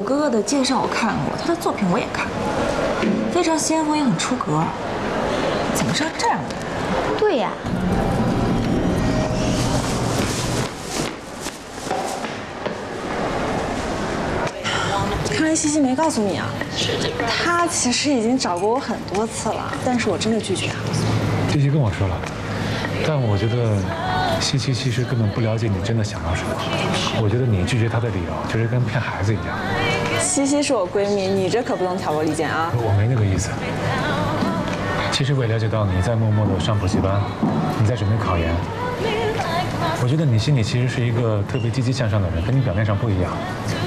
哥哥的介绍我看过，他的作品我也看过，非常先锋也很出格。怎么是个这样的人？ 对呀。 看来西西没告诉你啊，他其实已经找过我很多次了，但是我真的拒绝啊。 西西跟我说了，但我觉得西西其实根本不了解你真的想要什么。我觉得你拒绝他的理由就是跟骗孩子一样。 西西是我闺蜜，你这可不能挑拨离间啊。 我没那个意思。其实我也了解到你在默默的上补习班，你在准备考研。我觉得你心里其实是一个特别积极向上的人，跟你表面上不一样。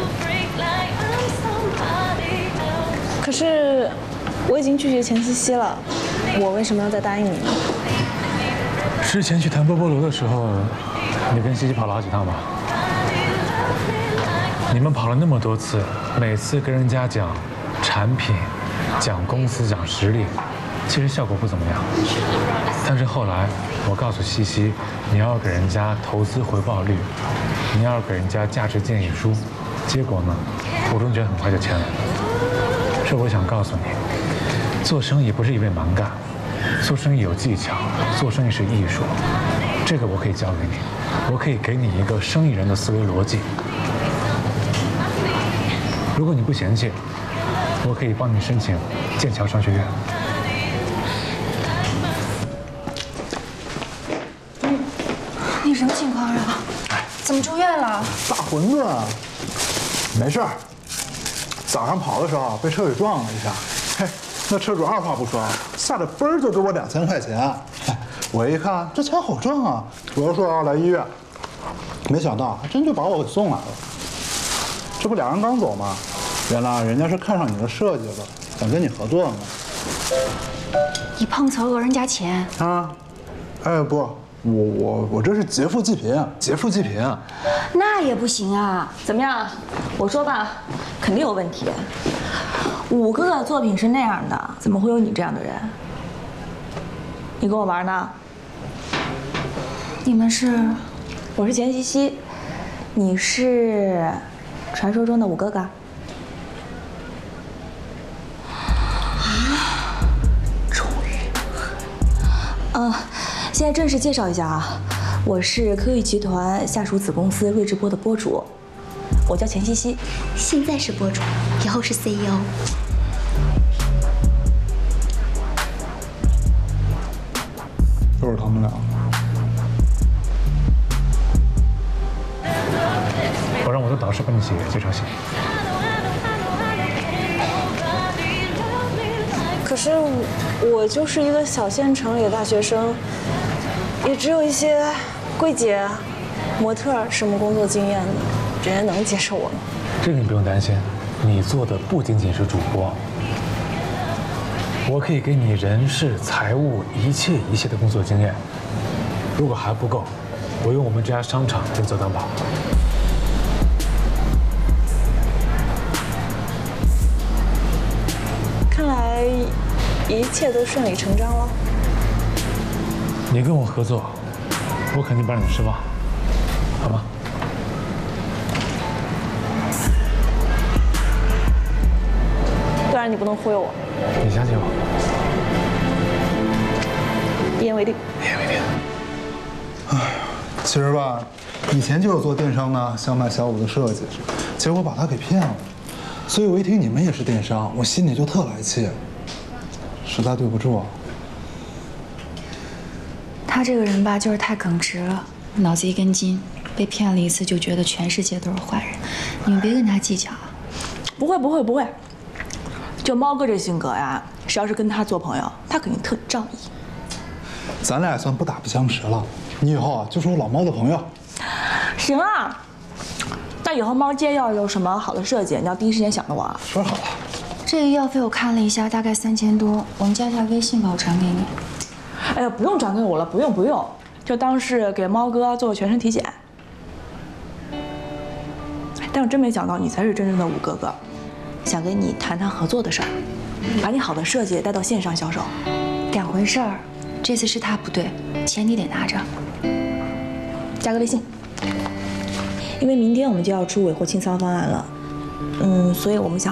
可是我已经拒绝钱西西了，我为什么要再答应你呢？ 之前去谈波波楼的时候，你跟西西跑了好几趟吧？你们跑了那么多次，每次跟人家讲产品、讲公司、讲实力，其实效果不怎么样。但是后来我告诉西西，你要给人家投资回报率，你要给人家价值建议书，结果呢，胡同学很快就签了。这我想告诉你，做生意不是一味蛮干，做生意有技巧，做生意是艺术。这个我可以教给你，我可以给你一个生意人的思维逻辑。如果你不嫌弃，我可以帮你申请剑桥商学院。 你什么情况啊？怎么住院了？ 大馄饨，没事儿。早上跑的时候被车给撞了一下，嘿，那车主二话不说，下来嘣儿就给我2000块钱。我一看这钱好挣啊，我就说要来医院，没想到还真就把我给送来了。这不俩人刚走吗？原来人家是看上你的设计了，想跟你合作呢。 你碰瓷讹人家钱啊？哎不，我这是劫富济贫，劫富济贫。 那也不行啊！ 怎么样？我说吧，肯定有问题。五哥的作品是那样的，怎么会有你这样的人？你跟我玩呢？ 你们是？ 我是钱西西，你是传说中的五哥哥。终于。现在正式介绍一下啊，我是科域集团下属子公司睿智播的播主，我叫钱西西。 现在是播主，以后是 CEO。 就是他们俩。 我让我的导师帮你写介绍信。 可是我就是一个小县城里的大学生，也只有一些柜姐、模特什么工作经验的，人家能接受我吗？ 这个你不用担心，你做的不仅仅是主播，我可以给你人事、财务一切的工作经验。如果还不够，我用我们这家商场给你做担保。 看来一切都顺理成章了。 你跟我合作，我肯定不让你失望，好吗？ 当然你不能忽悠我。 你相信我。 一言为定。 一言为定。 哎，其实吧，以前就有做电商的想买小五的设计，结果把他给骗了。所以我一听你们也是电商，我心里就特来气，实在对不住啊。 他这个人吧，就是太耿直了，脑子一根筋，被骗了一次就觉得全世界都是坏人。你们别跟他计较啊。 不会，就猫哥这性格呀，谁要是跟他做朋友，他肯定特仗义。 咱俩也算不打不相识了，你以后啊就是我老猫的朋友。 行啊，那以后猫街要有什么好的设计，你要第一时间想着我啊。 说好了。 这个医药费我看了一下，大概3000多，我们加一下微信吧，我转给你。 哎呀，不用转给我了，不用，就当是给猫哥做个全身体检。但我真没想到你才是真正的五哥哥，想跟你谈谈合作的事儿，把你好的设计带到线上销售。 两回事儿，这次是他不对，钱你得拿着。 加个微信，因为明天我们就要出尾货清仓方案了， 所以我们想